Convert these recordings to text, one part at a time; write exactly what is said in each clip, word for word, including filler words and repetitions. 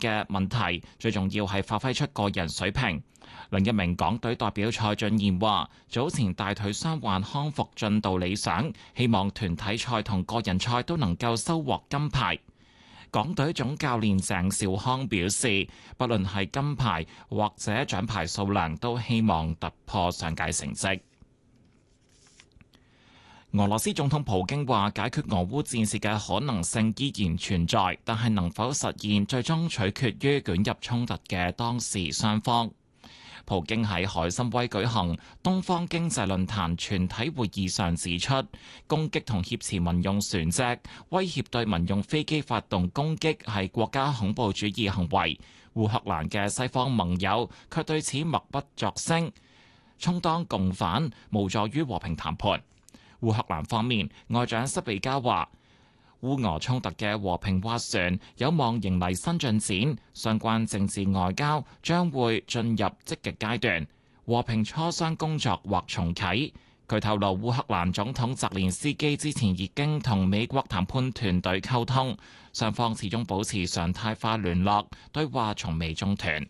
嘅問題，最重要係發揮出個人水平。另一名港隊代表蔡俊彥話：早前大腿傷患康復進度理想，希望團體賽同個人賽都能夠收穫金牌。港隊總教練鄭兆康表示，不論係金牌或者獎牌數量，都希望突破上屆成績。俄羅斯總統普京話：解決俄烏戰事嘅可能性依然存在，但係能否實現，最終取決於捲入衝突嘅當事雙方。普京喺海參崴舉行東方經濟論壇全體會議上指出，攻擊同挾持民用船隻、威脅對民用飛機發動攻擊係國家恐怖主義行為。烏克蘭嘅西方盟友卻對此默不作聲，充當共犯，無助於和平談判。烏克蘭方面，外長塞利加話，烏俄衝突嘅和平斡旋有望迎嚟新進展，相關政治外交將會進入積極階段，和平磋商工作或重啟。佢透露，烏克蘭總統澤連斯基之前已經同美國談判團隊溝通，雙方始終保持常態化聯絡，對話從未中斷。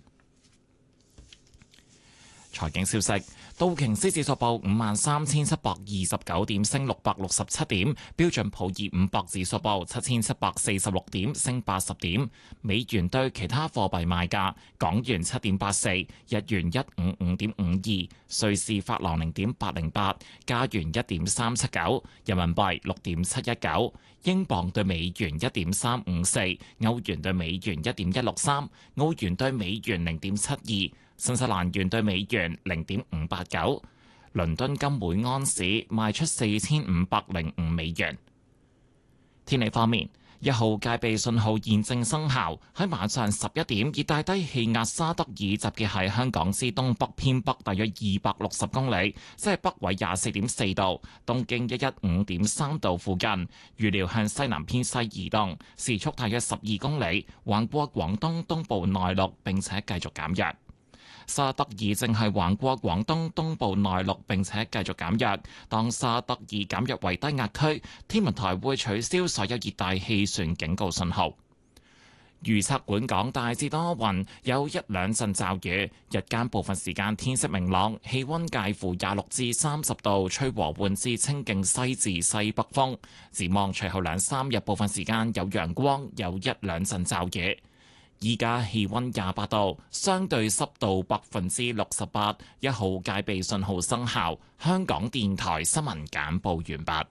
財經消息。道瓊斯指數報五萬三千七百二十九點，升六百六十七點；標準普爾五百指數報七千七百四十六點，升八十點。美元對其他貨幣賣價：港元七點八四，日元一五五點五二，瑞士法郎零點八零八，加元一點三七九，人民幣六點七一九，英鎊對美元一點三五四，歐元對美元一點一六三，澳元對美元零點七二。新西蘭元對美元零點五八九，倫敦金每安士賣出四千五百零五美元。天氣方面，一號戒備信號現正生效。喺晚上十一點，熱帶低氣壓沙德爾集結喺香港之東北偏北大約二百六十公里，即係北緯廿四點四度，東經一一五點三度附近。預料向西南偏西移動，時速大約十二公里，橫過廣東東部內陸，並且繼續減弱。沙德爾正係橫過廣東東部內陸，並且繼續減弱。當沙德爾減弱為低壓區，天文台會取消所有熱帶氣旋警告信號。預測本港大致多雲，有一兩陣驟雨，日間部分時間天色明朗，氣溫介乎廿六至三十度，吹和緩至清勁西至西北風。展望隨後兩三日部分時間有陽光，有一兩陣驟雨。依家氣溫廿八度，相對濕度百分之六十八，一號戒備信號生效。香港電台新聞簡報完畢。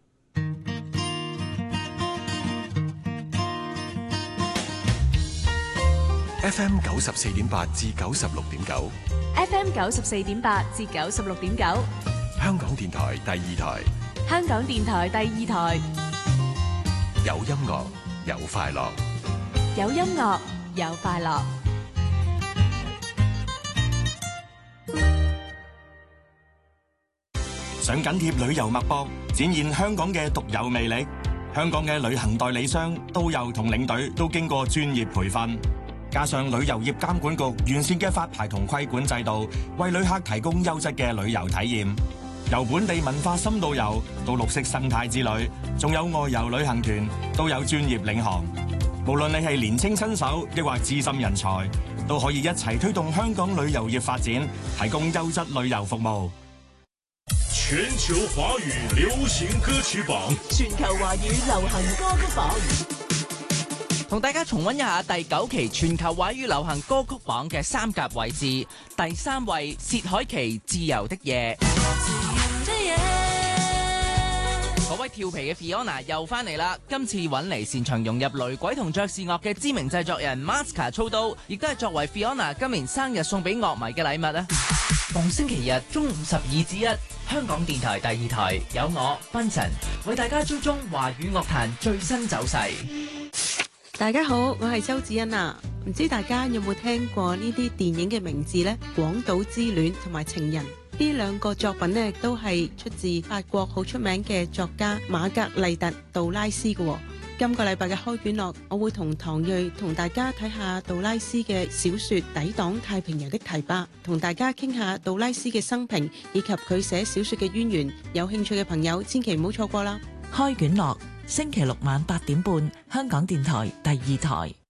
F M 九十四點八至九十六點九 ，F M 九十四點八至九十六點九， 香港電台第二台， 香港電台第二台， 有音樂有快樂， 有音樂。有快樂， 想緊貼旅遊脈搏，展現香港嘅獨有魅力。香港嘅旅行代理商、導遊同領隊都經過專業培訓，加上旅遊業監管局完善嘅發牌同規管制度，為旅客提供優質嘅旅遊體驗。由本地文化深度遊到綠色生態之旅，仲有外遊旅行團，都有專業領航。無論你係年輕新手，抑或資深人才，都可以一齊推動香港旅遊業發展，提供優質旅遊服務。 全球華語流行歌曲榜， 全球華語流行歌曲榜， 同大家重溫一下第九期全球華語流行歌曲榜嘅三甲位置。第三位，薛凱琪《自由的夜》。嗰位調皮嘅 Fiona 又翻嚟啦，今次揾嚟擅長融入雷鬼同爵士樂嘅知名製作人 Maska 操刀，亦都係作為 Fiona 今年生日送俾樂迷嘅禮物啊！逢星期日中午十二至一，香港電台第二台有我賓神為大家追蹤華語樂壇最新走勢。 大家好，我係周子欣啊！唔知大家有冇聽過呢啲電影嘅名字呢？《廣島之戀》同埋《情人》呢兩個作品呢，都係出自法國好出名嘅作家瑪格麗特·杜拉斯嘅。今個禮拜嘅開卷樂，我會同唐睿同大家睇下杜拉斯嘅小說《抵擋太平洋的堤壩》，同大家傾下杜拉斯嘅生平以及佢寫小說嘅淵源。有興趣嘅朋友千祈唔好錯過啦！ 開卷樂星期六晚八點半，香港電台第二台。